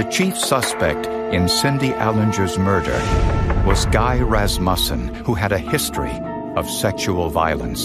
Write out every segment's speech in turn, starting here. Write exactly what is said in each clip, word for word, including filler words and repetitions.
The chief suspect in Cindy Allinger's murder was Guy Rasmussen, who had a history of sexual violence.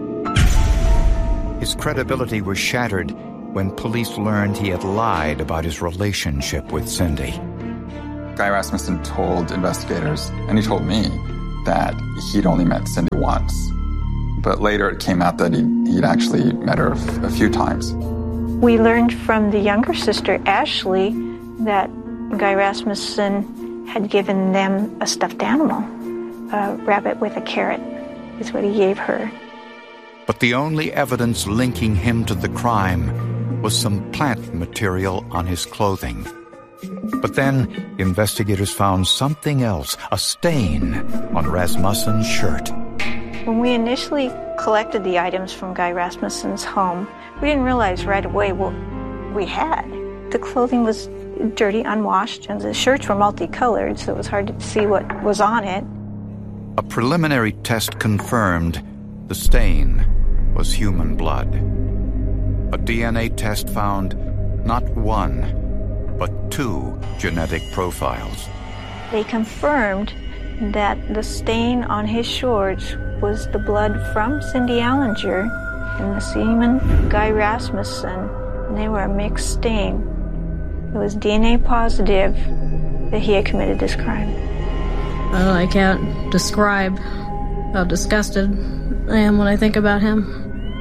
His credibility was shattered when police learned he had lied about his relationship with Cindy. Guy Rasmussen told investigators, and he told me, that he'd only met Cindy once. But later it came out that he'd, he'd actually met her a, a few times. We learned from the younger sister, Ashley, that Guy Rasmussen had given them a stuffed animal, a rabbit with a carrot, is what he gave her. But the only evidence linking him to the crime was some plant material on his clothing. But then, investigators found something else, a stain on Rasmussen's shirt. When we initially collected the items from Guy Rasmussen's home, we didn't realize right away what we had. The clothing was dirty, unwashed, and the shirts were multicolored, so it was hard to see what was on it. A preliminary test confirmed the stain was human blood. A D N A test found not one, but two genetic profiles. They confirmed that the stain on his shorts was the blood from Cindy Allinger and the semen Guy Rasmussen, and they were a mixed stain. It was D N A positive that he had committed this crime. Well, I can't describe how disgusted I am when I think about him.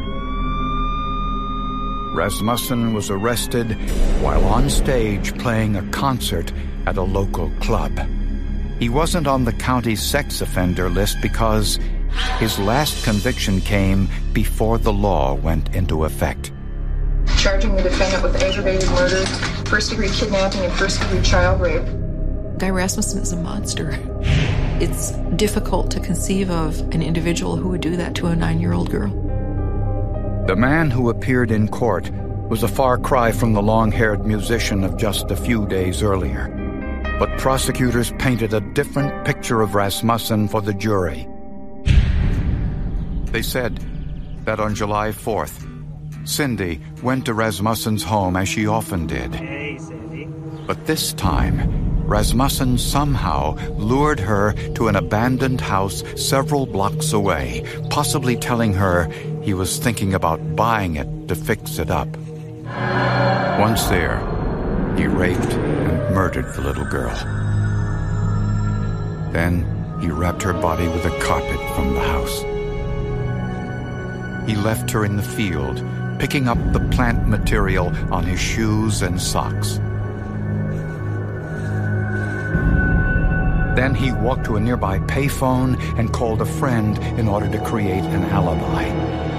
Rasmussen was arrested while on stage playing a concert at a local club. He wasn't on the county's sex offender list because his last conviction came before the law went into effect. Charging the defendant with aggravated murder, first-degree kidnapping, and first-degree child rape. Guy Rasmussen is a monster. It's difficult to conceive of an individual who would do that to a nine-year-old girl. The man who appeared in court was a far cry from the long-haired musician of just a few days earlier. But prosecutors painted a different picture of Rasmussen for the jury. They said that on July fourth, Cindy went to Rasmussen's home as she often did. Hey, Cindy. But this time, Rasmussen somehow lured her to an abandoned house several blocks away, possibly telling her he was thinking about buying it to fix it up. Once there, he raped and murdered the little girl. Then he wrapped her body with a carpet from the house. He left her in the field, picking up the plant material on his shoes and socks. Then he walked to a nearby payphone and called a friend in order to create an alibi.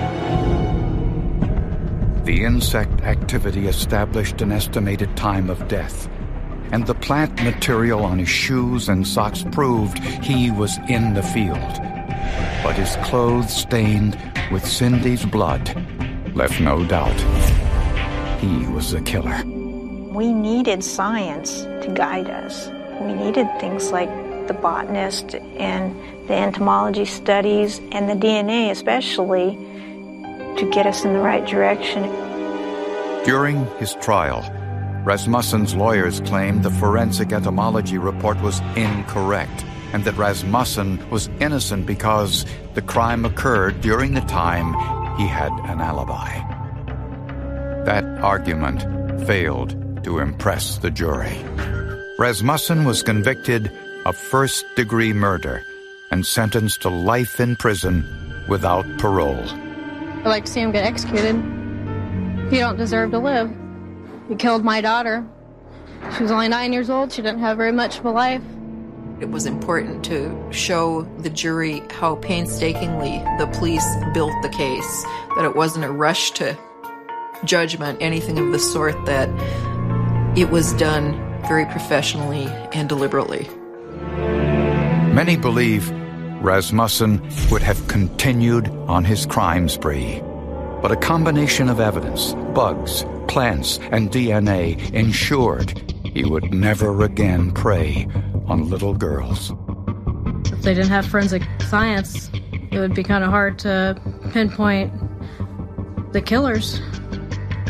The insect activity established an estimated time of death, and the plant material on his shoes and socks proved he was in the field. But his clothes stained with Cindy's blood left no doubt he was the killer. We needed science to guide us. We needed things like the botanist and the entomology studies and the D N A especially to get us in the right direction. During his trial, Rasmussen's lawyers claimed the forensic entomology report was incorrect and that Rasmussen was innocent because the crime occurred during the time he had an alibi. That argument failed to impress the jury. Rasmussen was convicted of first-degree murder and sentenced to life in prison without parole. I'd like to see him get executed. He don't deserve to live. He killed my daughter. She was only nine years old. She didn't have very much of a life. It was important to show the jury how painstakingly the police built the case, that it wasn't a rush to judgment, anything of the sort, that it was done very professionally and deliberately. Many believe Rasmussen would have continued on his crime spree, but a combination of evidence, bugs, plants, and D N A ensured he would never again prey on little girls. If they didn't have forensic science, it would be kind of hard to pinpoint the killers.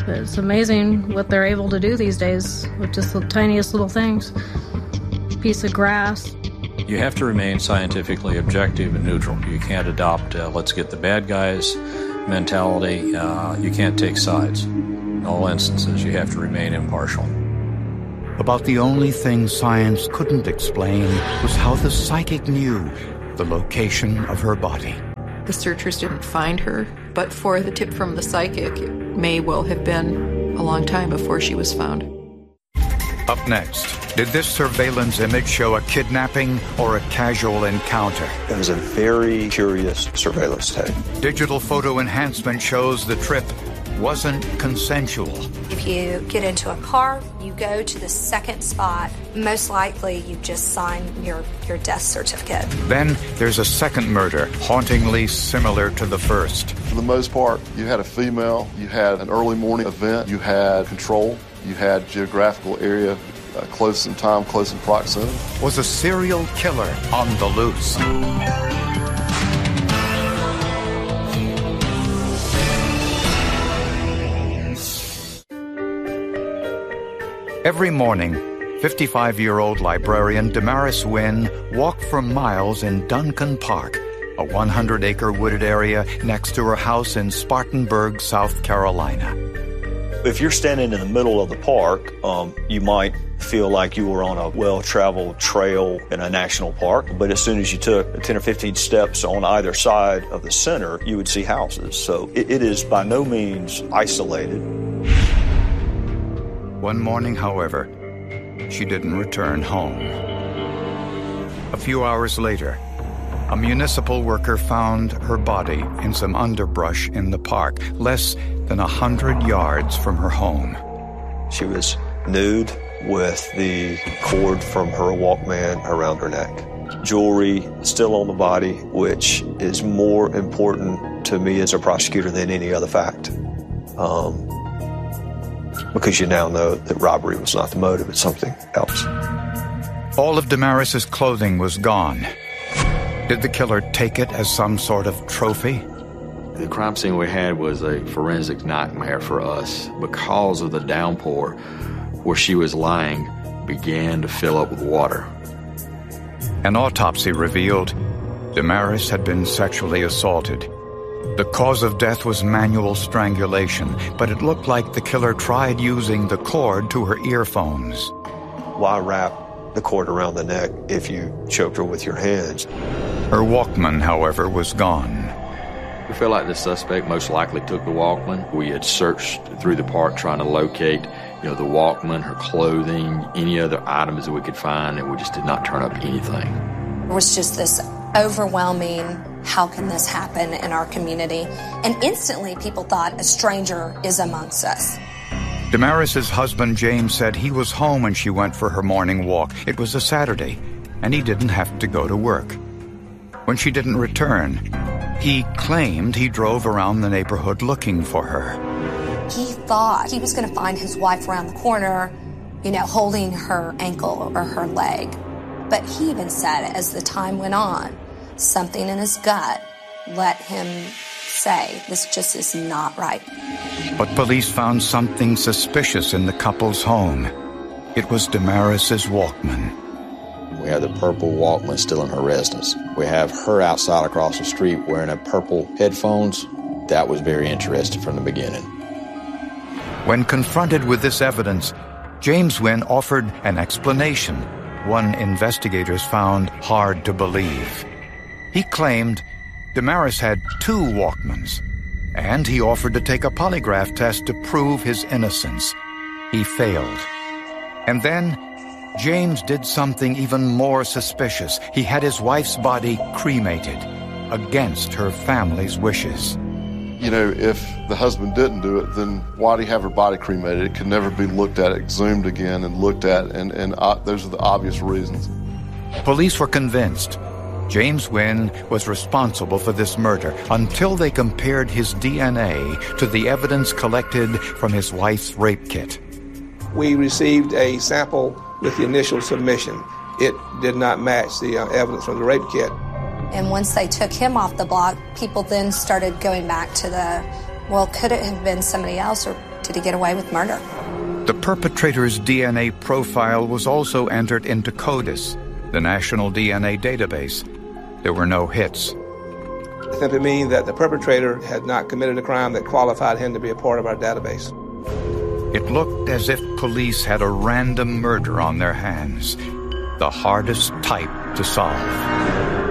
It's amazing what they're able to do these days with just the tiniest little things. Piece of grass. You have to remain scientifically objective and neutral. You can't adopt uh, let's get the bad guys mentality. Uh, you can't take sides. In all instances, you have to remain impartial. About the only thing science couldn't explain was how the psychic knew the location of her body. The searchers didn't find her, but for the tip from the psychic, it may well have been a long time before she was found. Up next, did this surveillance image show a kidnapping or a casual encounter? It was a very curious surveillance tape. Digital photo enhancement shows the trip wasn't consensual. If you get into a car, you go to the second spot. Most likely, you just sign your, your death certificate. Then there's a second murder, hauntingly similar to the first. For the most part, you had a female, you had an early morning event, you had control, you had geographical area uh, close in time, close in proximity. Was a serial killer on the loose? Every morning, fifty-five-year-old librarian Damaris Wynn walked for miles in Duncan Park, a one hundred acre wooded area next to her house in Spartanburg, South Carolina. If you're standing in the middle of the park, um, you might feel like you were on a well-traveled trail in a national park, but as soon as you took ten or fifteen steps on either side of the center, you would see houses. So it, it is by no means isolated. One morning, however, she didn't return home. A few hours later, a municipal worker found her body in some underbrush in the park, less than a hundred yards from her home. She was nude with the cord from her Walkman around her neck. Jewelry still on the body, which is more important to me as a prosecutor than any other fact. Um, because you now know that robbery was not the motive, it's something else. All of Damaris's clothing was gone. Did the killer take it as some sort of trophy? The crime scene we had was a forensic nightmare for us because of the downpour where she was lying began to fill up with water. An autopsy revealed Damaris had been sexually assaulted. The cause of death was manual strangulation, but it looked like the killer tried using the cord to her earphones. Why wrap the cord around the neck if you choked her with your hands? Her Walkman, however, was gone. We feel like the suspect most likely took the Walkman. We had searched through the park trying to locate, you know, the Walkman, her clothing, any other items that we could find, and we just did not turn up anything. It was just this overwhelming, how can this happen in our community? And instantly people thought a stranger is amongst us. Damaris's husband, James, said he was home when she went for her morning walk. It was a Saturday, and he didn't have to go to work. When she didn't return, he claimed he drove around the neighborhood looking for her. He thought he was going to find his wife around the corner, you know, holding her ankle or her leg. But he even said, as the time went on, something in his gut let him say, this just is not right. But police found something suspicious in the couple's home. It was Damaris's Walkman. We have the purple Walkman still in her residence. We have her outside across the street wearing a purple headphones. That was very interesting from the beginning. When confronted with this evidence, James Wynn offered an explanation, one investigators found hard to believe. He claimed Damaris had two Walkmans, and he offered to take a polygraph test to prove his innocence. He failed. And then James did something even more suspicious. He had his wife's body cremated against her family's wishes. You know, if the husband didn't do it, then why do you have her body cremated? It could never be looked at, exhumed again and looked at, and, and uh, those are the obvious reasons. Police were convinced James Wynn was responsible for this murder until they compared his D N A to the evidence collected from his wife's rape kit. We received a sample with the initial submission. It did not match the uh, evidence from the rape kit. And once they took him off the block, people then started going back to the, well, could it have been somebody else, or expected to get away with murder. The perpetrator's D N A profile was also entered into CODIS, the national D N A database. There were no hits. It simply means that the perpetrator had not committed a crime that qualified him to be a part of our database. It looked as if police had a random murder on their hands, the hardest type to solve.